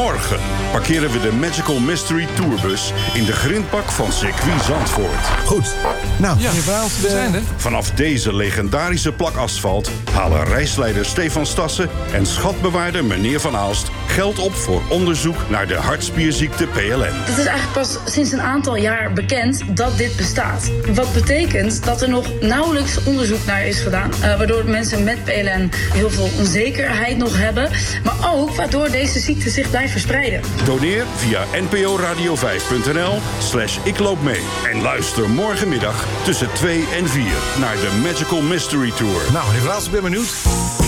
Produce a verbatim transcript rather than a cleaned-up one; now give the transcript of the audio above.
Morgen parkeren we de Magical Mystery Tourbus in de grindbak van circuit Zandvoort. Goed. Nou, Ja, we zijn er. Vanaf deze legendarische plak asfalt halen reisleider Stefan Stassen en schatbewaarder meneer Van Aalst geld op voor onderzoek naar de hartspierziekte P L N. Het is eigenlijk pas sinds een aantal jaar bekend dat dit bestaat. Wat betekent dat er nog nauwelijks onderzoek naar is gedaan. Uh, waardoor mensen met P L N heel veel onzekerheid nog hebben. Maar ook waardoor deze ziekte zich blijft verspreiden. Doneer via nporadio vijf punt n l slash ik loop mee. En luister morgenmiddag tussen twee en vier naar de Magical Mystery Tour. nou, meneer Van Aalst, ik ben benieuwd.